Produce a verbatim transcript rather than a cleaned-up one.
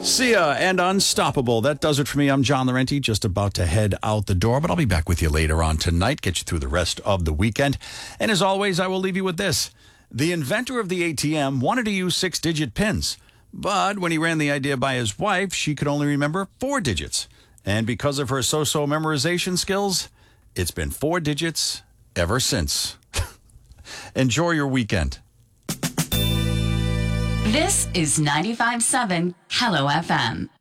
Sia and Unstoppable. That does it for me. I'm John Laurenti, just about to head out the door, but I'll be back with you later on tonight, get you through the rest of the weekend. And as always, I will leave you with this. The inventor of the A T M wanted to use six-digit pins, but when he ran the idea by his wife, she could only remember four digits. And because of her so-so memorization skills, it's been four digits ever since. Enjoy your weekend. This is ninety-five point seven Hello F M.